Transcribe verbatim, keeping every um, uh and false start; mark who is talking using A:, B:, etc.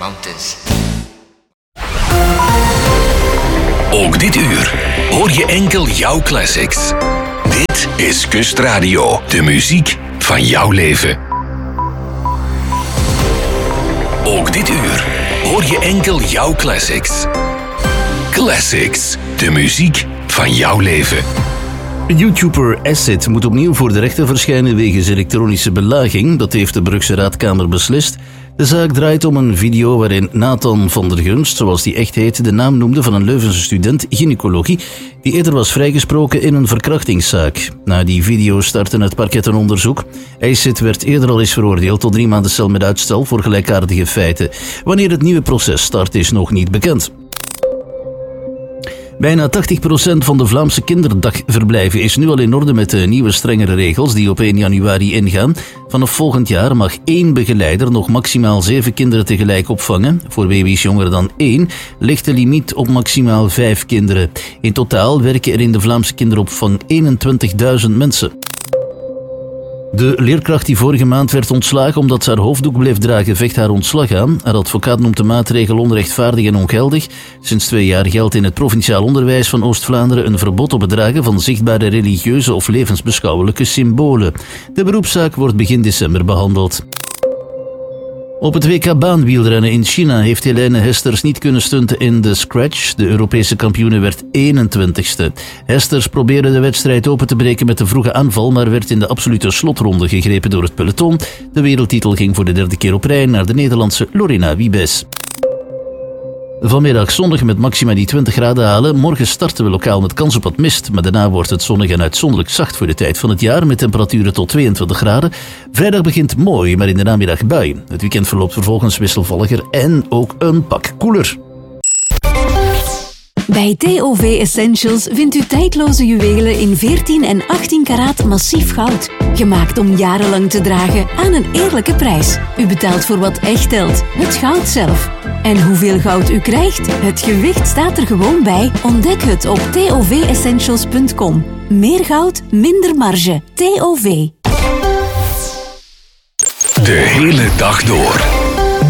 A: mountains.
B: Ook dit uur hoor je enkel jouw classics. Dit is Kustradio, de muziek van jouw leven. Ook dit uur hoor je enkel jouw classics. Classics, de muziek van jouw leven.
C: YouTuber Acid moet opnieuw voor de rechter verschijnen wegens elektronische belaging. Dat heeft de Brugse Raadkamer beslist. De zaak draait om een video waarin Nathan van der Gunst, zoals die echt heet, de naam noemde van een Leuvense student gynaecologie die eerder was vrijgesproken in een verkrachtingszaak. Na die video startte het parket een onderzoek. Acid werd eerder al eens veroordeeld tot drie maanden cel met uitstel voor gelijkaardige feiten. Wanneer het nieuwe proces start is nog niet bekend. Bijna tachtig procent van de Vlaamse kinderdagverblijven is nu al in orde met de nieuwe strengere regels die op één januari ingaan. Vanaf volgend jaar mag één begeleider nog maximaal zeven kinderen tegelijk opvangen. Voor baby's jonger dan één ligt de limiet op maximaal vijf kinderen. In totaal werken er in de Vlaamse kinderopvang eenentwintigduizend mensen. De leerkracht die vorige maand werd ontslagen omdat ze haar hoofddoek bleef dragen, vecht haar ontslag aan. Haar advocaat noemt de maatregel onrechtvaardig en ongeldig. Sinds twee jaar geldt in het provinciaal onderwijs van Oost-Vlaanderen een verbod op het dragen van zichtbare religieuze of levensbeschouwelijke symbolen. De beroepszaak wordt begin december behandeld. Op het W K baanwielrennen in China heeft Helene Hesters niet kunnen stunten in de scratch. De Europese kampioene werd eenentwintigste. Hesters probeerde de wedstrijd open te breken met de vroege aanval, maar werd in de absolute slotronde gegrepen door het peloton. De wereldtitel ging voor de derde keer op rij naar de Nederlandse Lorena Wiebes. Vanmiddag zonnig met maxima die twintig graden halen. Morgen starten we lokaal met kans op wat mist, maar daarna wordt het zonnig en uitzonderlijk zacht voor de tijd van het jaar met temperaturen tot tweeëntwintig graden. Vrijdag begint mooi, maar in de namiddag bui. Het weekend verloopt vervolgens wisselvalliger en ook een pak koeler.
D: Bij T O V Essentials vindt u tijdloze juwelen in veertien en achttien karaat massief goud. Gemaakt om jarenlang te dragen aan een eerlijke prijs. U betaalt voor wat echt telt, het goud zelf. En hoeveel goud u krijgt? Het gewicht staat er gewoon bij. Ontdek het op t o v essentials punt com. Meer goud, minder marge. T O V.
B: De hele dag door.